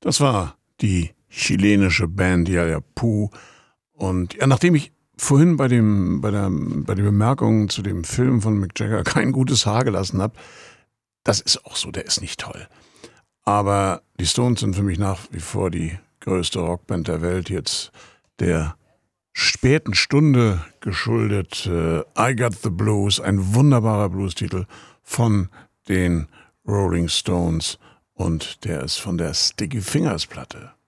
Das war die chilenische Band Yaya Poo. Und ja, nachdem ich vorhin bei der Bemerkung zu dem Film von Mick Jagger kein gutes Haar gelassen habe, das ist auch so, der ist nicht toll. Aber die Stones sind für mich nach wie vor die größte Rockband der Welt, jetzt der späten Stunde geschuldet. I Got the Blues, ein wunderbarer Blues-Titel von den Rolling Stones, und der ist von der Sticky Fingers Platte.